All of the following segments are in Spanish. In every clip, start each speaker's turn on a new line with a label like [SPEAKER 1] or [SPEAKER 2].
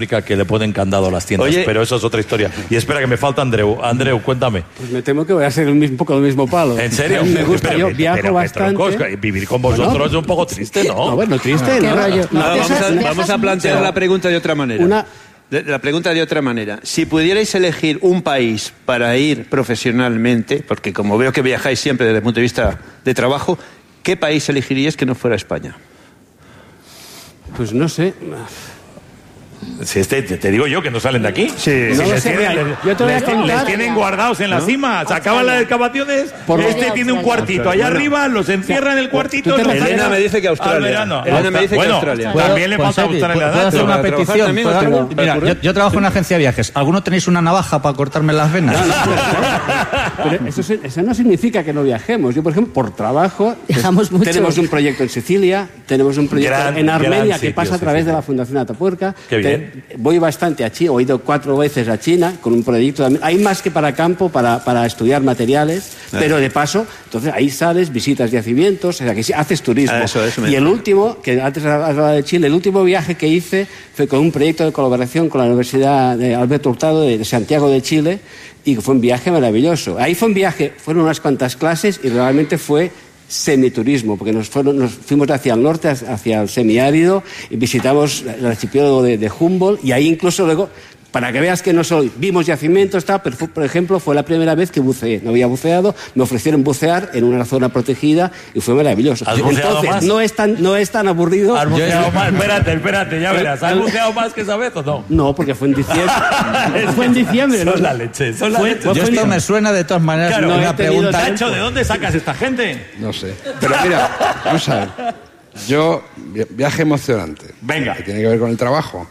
[SPEAKER 1] que le ponen candado a las tiendas. Oye, pero eso es otra historia. Y espera, que me falta Andreu. Andreu, cuéntame.
[SPEAKER 2] Pues me temo que voy a ser un poco del mismo palo.
[SPEAKER 1] ¿En serio?
[SPEAKER 2] Me gusta,
[SPEAKER 1] pero,
[SPEAKER 2] yo viajo bastante.
[SPEAKER 1] Troncos, vivir con vosotros es un poco triste, ¿no?
[SPEAKER 2] No, bueno, triste, ¿no?
[SPEAKER 3] Vamos a plantear la pregunta de otra manera. La pregunta de otra manera. Si pudierais elegir un país para ir profesionalmente, porque como veo que viajáis siempre desde el punto de vista de trabajo, ¿qué país elegiríais que no fuera España?
[SPEAKER 2] Pues no sé.
[SPEAKER 1] Si te digo yo que no salen de aquí.
[SPEAKER 2] Sí. No les
[SPEAKER 1] tienen guardados en la cima. Se acaban las excavaciones. Tiene un cuartito allá arriba, los encierra en el cuartito.
[SPEAKER 3] Elena me dice que Australia.
[SPEAKER 1] Elena me dice que Australia. También le falta Australia.
[SPEAKER 4] ¿Puedo hacer una petición? Mira, yo trabajo en una agencia de viajes. ¿Alguno tenéis una navaja para cortarme las venas?
[SPEAKER 2] Pero eso no significa que no viajemos. Yo, por ejemplo, por trabajo, tenemos un proyecto en Sicilia, tenemos un proyecto en Armenia que pasa a través de la Fundación Atapuerca.
[SPEAKER 1] Qué bien.
[SPEAKER 2] Voy bastante a China, he ido 4 veces a China con un proyecto. Hay más que para campo, para estudiar materiales, pero de paso, entonces ahí sales, visitas yacimientos, o sea que sí, haces turismo. Y el último, que antes hablaba de Chile, el último viaje que hice fue con un proyecto de colaboración con la Universidad de Alberto Hurtado de Santiago de Chile, y fue un viaje maravilloso. Ahí fue un viaje, fueron unas cuantas clases y realmente fue semiturismo, porque nos fuimos hacia el norte, hacia el semiárido, y visitamos el archipiélago de Humboldt, y ahí incluso luego, para que veas que no solo vimos yacimientos, pero por ejemplo fue la primera vez que buceé. No había buceado, me ofrecieron bucear en una zona protegida y fue maravilloso.
[SPEAKER 1] ¿Has buceado más?
[SPEAKER 2] No es tan aburrido.
[SPEAKER 1] ¿Has buceado más? Espérate, ya verás. ¿Has buceado más que esa vez o no?
[SPEAKER 2] No, porque fue en diciembre. Fue en diciembre.
[SPEAKER 1] Son la leche.
[SPEAKER 4] Esto me suena de todas maneras.
[SPEAKER 1] Claro,
[SPEAKER 4] una pregunta.
[SPEAKER 1] Nacho, ¿de dónde sacas esta gente?
[SPEAKER 5] No sé. Pero mira, vamos a ver. Yo, viaje emocionante.
[SPEAKER 1] Venga.
[SPEAKER 5] Que tiene que ver con el trabajo.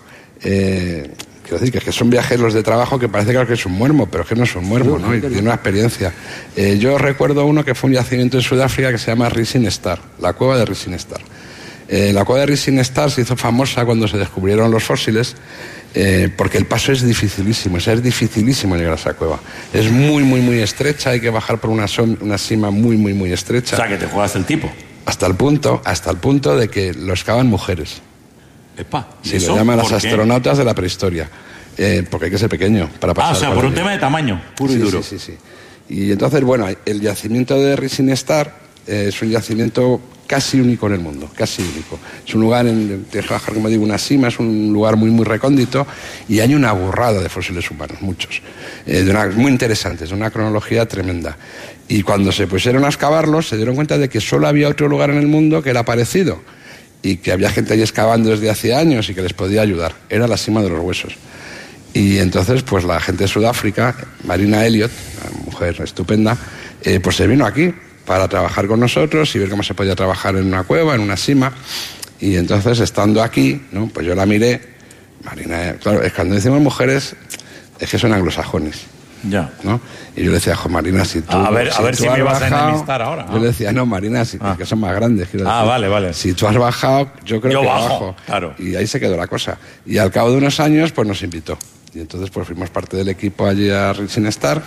[SPEAKER 5] Quiero decir que son viajes los de trabajo que parece que es un muermo, pero es que no es un muermo, ¿no? Y tiene una experiencia. Yo recuerdo uno que fue un yacimiento en Sudáfrica que se llama Rising Star, la cueva de Rising Star. La cueva de Rising Star se hizo famosa cuando se descubrieron los fósiles, porque el paso es dificilísimo, es dificilísimo llegar a esa cueva. Es muy, muy, muy estrecha, hay que bajar por una cima muy, muy, muy estrecha.
[SPEAKER 1] O sea, que te juegas el tipo.
[SPEAKER 5] Hasta el punto de que lo excavan mujeres. Sí, lo llaman las astronautas de la prehistoria, porque hay que ser pequeño para pasar.
[SPEAKER 1] O sea, por un tema de tamaño, puro y duro.
[SPEAKER 5] Sí. Y entonces, bueno, el yacimiento de Rising Star es un yacimiento casi único en el mundo, casi único. Es un lugar, tienes que bajar, como digo, una cima, es un lugar muy, muy recóndito, y hay una burrada de fósiles humanos, muchos, muy interesantes, de una cronología tremenda. Y cuando se pusieron a excavarlos, se dieron cuenta de que solo había otro lugar en el mundo que era parecido, y que había gente ahí excavando desde hace años y que les podía ayudar. Era la cima de los huesos. Y entonces, pues la gente de Sudáfrica, Marina Elliott, una mujer estupenda, pues se vino aquí para trabajar con nosotros y ver cómo se podía trabajar en una cueva, en una cima. Y entonces, estando aquí, ¿no? Pues yo la miré. Marina, claro, es cuando decimos mujeres, es que son anglosajones.
[SPEAKER 1] Ya.
[SPEAKER 5] ¿No? Y yo le decía, Marina, si tú...
[SPEAKER 1] A ver si me vas a enemistar ahora.
[SPEAKER 5] Yo le decía, no, Marina, que son más grandes.
[SPEAKER 1] Vale.
[SPEAKER 5] Si tú has bajado, yo creo que bajo.
[SPEAKER 1] Claro.
[SPEAKER 5] Y ahí se quedó la cosa. Y al cabo de unos años, pues nos invitó. Y entonces, pues fuimos parte del equipo allí a Rising Star.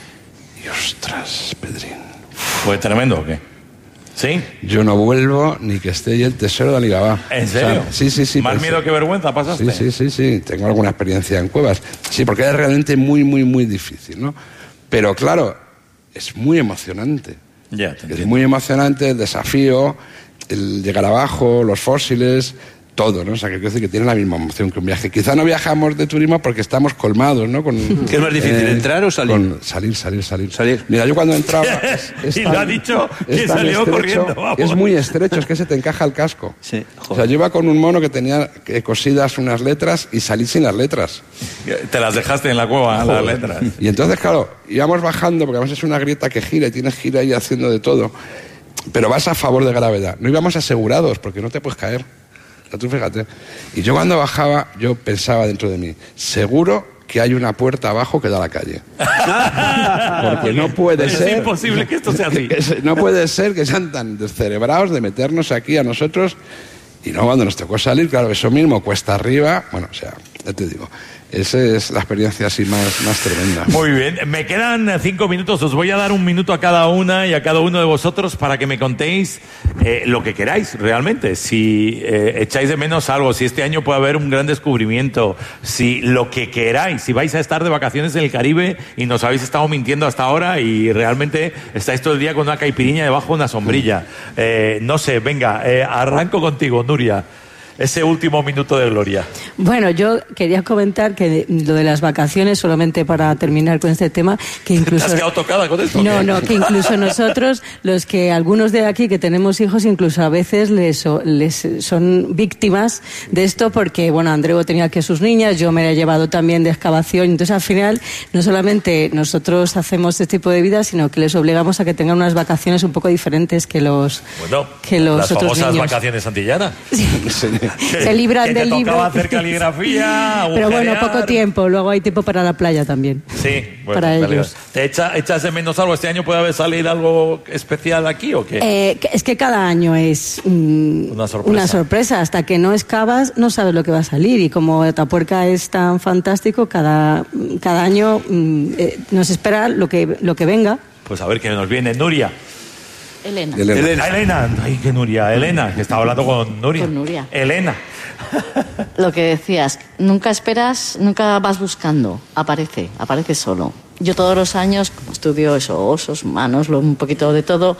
[SPEAKER 5] Y ostras, Pedrín.
[SPEAKER 1] ¿Fue tremendo o qué? ¿Sí?
[SPEAKER 5] Yo no vuelvo ni que esté ahí el tesoro de Alibaba.
[SPEAKER 1] ¿En serio?
[SPEAKER 5] O sea, sí.
[SPEAKER 1] ¿Más miedo que vergüenza pasaste?
[SPEAKER 5] Sí. Tengo alguna experiencia en cuevas. Sí, porque es realmente muy, muy, muy difícil, ¿no? Pero claro, es muy emocionante.
[SPEAKER 1] Ya, te entiendo.
[SPEAKER 5] Es muy emocionante el desafío, el llegar abajo, los fósiles, todo, ¿no? O sea, que quiero decir que tiene la misma emoción que un viaje. Quizá no viajamos de turismo porque estamos colmados, ¿no?
[SPEAKER 3] ¿Qué es más difícil, entrar o salir?
[SPEAKER 5] Salir. Mira, yo cuando entraba...
[SPEAKER 1] Y lo ha dicho que salió
[SPEAKER 5] estrecho,
[SPEAKER 1] corriendo, vamos.
[SPEAKER 5] Es muy estrecho, es que se te encaja el casco.
[SPEAKER 3] Sí, joder.
[SPEAKER 5] O sea, yo iba con un mono que tenía cosidas unas letras y salí sin las letras.
[SPEAKER 1] Te las dejaste en la cueva, las letras.
[SPEAKER 5] Y entonces, claro, íbamos bajando, porque además es una grieta que gira y tienes que ir ahí haciendo de todo. Pero vas a favor de gravedad. No íbamos asegurados, porque no te puedes caer. Tú fíjate. Y yo cuando bajaba, yo pensaba dentro de mí, seguro que hay una puerta abajo que da a la calle. Porque no puede ser...
[SPEAKER 1] Es imposible que esto sea así.
[SPEAKER 5] No puede ser que sean tan descerebrados de meternos aquí a nosotros. Y no, cuando nos tocó salir, claro, eso mismo, cuesta arriba, bueno, o sea, ya te digo. Esa es la experiencia así más tremenda.
[SPEAKER 1] Muy bien, me quedan 5 minutos, os voy a dar 1 minuto a cada una y a cada uno de vosotros para que me contéis lo que queráis realmente, si echáis de menos algo, si este año puede haber un gran descubrimiento, si lo que queráis, si vais a estar de vacaciones en el Caribe y nos habéis estado mintiendo hasta ahora y realmente estáis todo el día con una caipiriña debajo de una sombrilla. No sé, venga, arranco contigo, Nuria. Ese último minuto de gloria.
[SPEAKER 6] Bueno, yo quería comentar que lo de las vacaciones, solamente para terminar con este tema, que incluso...
[SPEAKER 1] ¿Te has quedado tocada con esto?
[SPEAKER 6] No, que incluso nosotros, algunos de aquí que tenemos hijos, incluso a veces les son víctimas de esto, porque, bueno, Andreu tenía que sus niñas, yo me he llevado también de excavación, entonces al final no solamente nosotros hacemos este tipo de vida, sino que les obligamos a que tengan unas vacaciones un poco diferentes que los
[SPEAKER 1] las
[SPEAKER 6] otros
[SPEAKER 1] famosas
[SPEAKER 6] niños.
[SPEAKER 1] Vacaciones antillanas.
[SPEAKER 6] Sí. Se libran del libro.
[SPEAKER 1] Que te tocaba hacer caligrafía,
[SPEAKER 6] pero bueno, poco tiempo. Luego hay tiempo para la playa también.
[SPEAKER 1] Sí, bueno,
[SPEAKER 6] para ellos.
[SPEAKER 1] ¿Te echas de menos algo? ¿Este año puede haber salido algo especial aquí o qué?
[SPEAKER 6] Es que cada año es una sorpresa. Hasta que no excavas, no sabes lo que va a salir. Y como Atapuerca es tan fantástico, cada año nos espera lo que venga.
[SPEAKER 1] Pues a ver qué nos viene. Nuria.
[SPEAKER 7] Elena.
[SPEAKER 1] Ay, que Nuria. Elena, que estaba hablando con Nuria.
[SPEAKER 7] Con Nuria.
[SPEAKER 1] Elena.
[SPEAKER 7] Lo que decías, nunca esperas, nunca vas buscando, aparece solo. Yo todos los años, como estudio osos, humanos, un poquito de todo,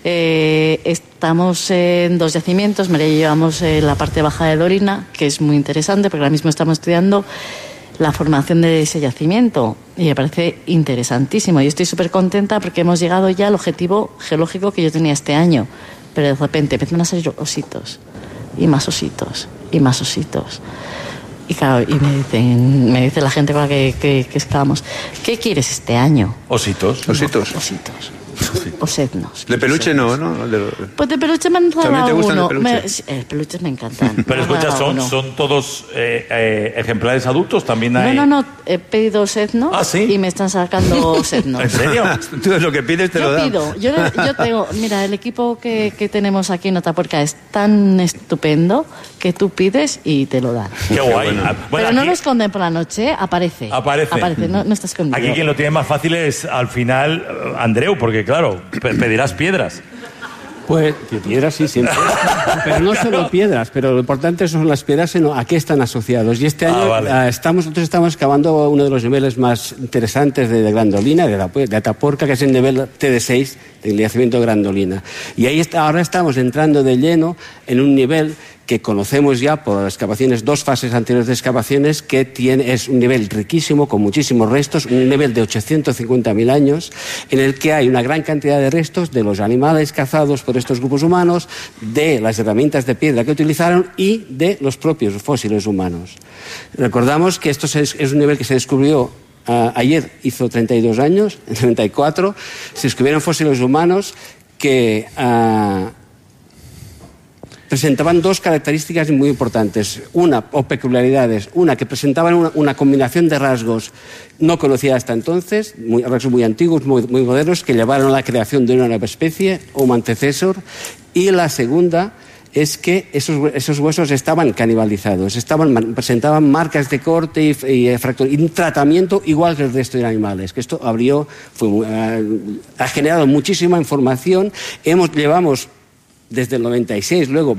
[SPEAKER 7] estamos en 2 yacimientos. María y yo llevamos la parte baja de Dorina, que es muy interesante porque ahora mismo estamos estudiando la formación de ese yacimiento y me parece interesantísimo. Yo estoy súper contenta porque hemos llegado ya al objetivo geológico que yo tenía este año, pero de repente empiezan a salir ositos y más ositos y más ositos. Y claro, y me dice la gente con la que excavamos, ¿qué quieres este año?
[SPEAKER 1] Ositos.
[SPEAKER 7] O sednos.
[SPEAKER 3] De peluche no.
[SPEAKER 7] Pues de peluche me han dado
[SPEAKER 3] ¿También te gustan
[SPEAKER 7] uno.
[SPEAKER 3] peluches?
[SPEAKER 7] Peluches me encantan.
[SPEAKER 1] Pero escucha, son todos ejemplares adultos, también hay...
[SPEAKER 7] No, he pedido sedno.
[SPEAKER 1] ¿Ah, sí?
[SPEAKER 7] Y me están sacando sednos.
[SPEAKER 1] ¿En serio?
[SPEAKER 3] Tú lo que pides te lo dan.
[SPEAKER 7] Yo tengo, mira, el equipo que tenemos aquí en Atapuerca es tan estupendo que tú pides y te lo dan.
[SPEAKER 1] Qué guay.
[SPEAKER 3] Bueno,
[SPEAKER 7] pero no lo esconden por la noche, aparece, no está escondido.
[SPEAKER 1] Aquí quien lo tiene más fácil es, al final, Andreu, porque claro, pedirás piedras.
[SPEAKER 2] Pues piedras sí, siempre. Pero no solo piedras, pero lo importante son las piedras, sino a qué están asociados. Y este año nosotros estamos excavando uno de los niveles más interesantes de Grandolina, de Atapuerca, que es el nivel TD6 del yacimiento de Grandolina. Y ahí ahora estamos entrando de lleno en un nivel que conocemos ya por excavaciones, 2 fases anteriores de excavaciones, que es un nivel riquísimo, con muchísimos restos, un nivel de 850.000 años, en el que hay una gran cantidad de restos de los animales cazados por estos grupos humanos, de las herramientas de piedra que utilizaron y de los propios fósiles humanos. Recordamos que esto es un nivel que se descubrió ayer, hizo 32 años, en 94, se descubrieron fósiles humanos que... presentaban 2 características muy importantes, peculiaridades. Una, que presentaban una combinación de rasgos no conocida hasta entonces, rasgos muy antiguos, muy modernos, que llevaron a la creación de una nueva especie, Homo antecessor. Y la segunda es que esos huesos estaban canibalizados, presentaban marcas de corte y fractura, y un tratamiento igual que el resto de animales, que esto ha generado muchísima información. Llevamos desde el 96, luego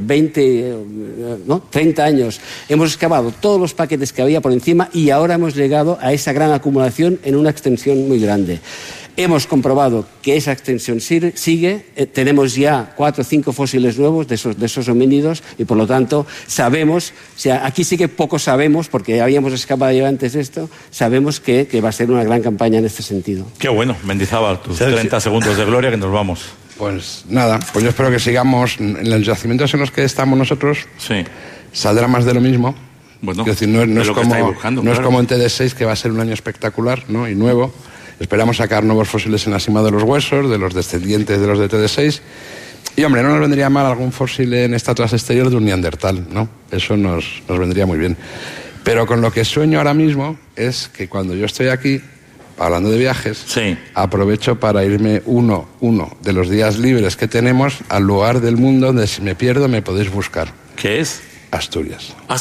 [SPEAKER 2] 30 años, hemos excavado todos los paquetes que había por encima y ahora hemos llegado a esa gran acumulación en una extensión muy grande. Hemos comprobado que esa extensión sigue, tenemos ya 4 o 5 fósiles nuevos de esos homínidos y por lo tanto sabemos, aquí sí que poco sabemos porque habíamos excavado ya antes de esto, sabemos que va a ser una gran campaña en este sentido.
[SPEAKER 1] Qué bueno, Mendizábal, tus 30 segundos de gloria que nos vamos.
[SPEAKER 5] Pues nada, pues yo espero que sigamos en los yacimientos en los que estamos nosotros.
[SPEAKER 1] Sí.
[SPEAKER 5] Saldrá más de lo mismo.
[SPEAKER 1] Bueno,
[SPEAKER 5] es decir, no es como en TD6, que va a ser un año espectacular, ¿no? Y nuevo. Esperamos sacar nuevos fósiles en la cima de los huesos, de los descendientes de los de TD6. Y hombre, no nos vendría mal algún fósil en estatuas exteriores de un neandertal, ¿no? Eso nos vendría muy bien. Pero con lo que sueño ahora mismo es que cuando yo estoy aquí, hablando de viajes,
[SPEAKER 1] sí,
[SPEAKER 5] aprovecho para irme uno de los días libres que tenemos al lugar del mundo donde si me pierdo me podéis buscar.
[SPEAKER 1] ¿Qué es?
[SPEAKER 5] Asturias.
[SPEAKER 1] ¿Ah, sí?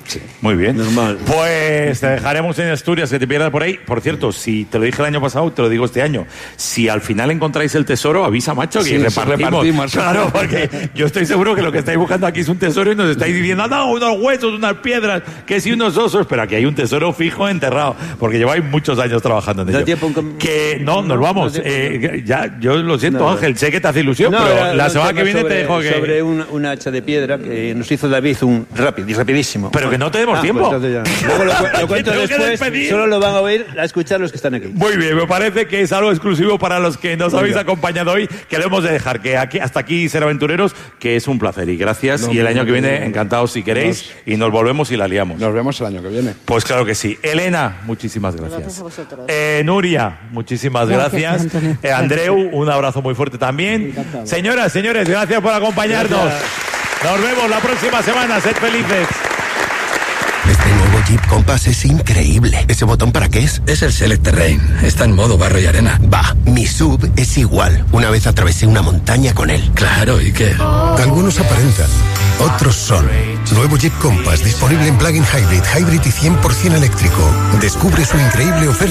[SPEAKER 5] Sí.
[SPEAKER 1] Muy bien.
[SPEAKER 3] Normal.
[SPEAKER 1] Pues te dejaremos en Asturias, que te pierdas por ahí. Por cierto, si te lo dije el año pasado, te lo digo este año. Si al final encontráis el tesoro, avisa, macho, que repartimos. Claro, porque yo estoy seguro que lo que estáis buscando aquí es un tesoro y nos estáis diciendo, no, unos huesos, unas piedras, que si unos osos, pero aquí hay un tesoro fijo enterrado, porque lleváis muchos años trabajando en ello. Que no, nos vamos. Ya, yo lo siento, Ángel, sé que te hace ilusión, pero la semana que viene te dejo que...
[SPEAKER 3] Sobre una hacha de piedra que nos hizo David rapidísimo.
[SPEAKER 1] Pero que no tenemos tiempo.
[SPEAKER 3] Pues luego lo cuento después, solo lo van a oír a escuchar los que están aquí.
[SPEAKER 1] Muy bien, me parece que es algo exclusivo para los que nos habéis acompañado hoy, que debemos de dejar, que aquí, hasta aquí Ser Aventureros, que es un placer y gracias. Y el año que viene, encantados si queréis, y nos volvemos y la liamos.
[SPEAKER 5] Nos vemos el año que viene.
[SPEAKER 1] Pues claro que sí. Elena, muchísimas gracias.
[SPEAKER 7] Gracias a vosotros.
[SPEAKER 1] Nuria, muchísimas gracias. Andreu, un abrazo muy fuerte también. Señoras, señores, gracias por acompañarnos. Nos vemos la próxima semana. Sed felices.
[SPEAKER 8] Este nuevo Jeep Compass es increíble. ¿Ese botón para qué es?
[SPEAKER 9] Es el Select Terrain. Está en modo barro y arena.
[SPEAKER 8] Va, mi SUV es igual. Una vez atravesé una montaña con él.
[SPEAKER 9] Claro, ¿y qué?
[SPEAKER 10] Algunos aparentan, otros son. Nuevo Jeep Compass disponible en plug-in hybrid y 100% eléctrico. Descubre su increíble oferta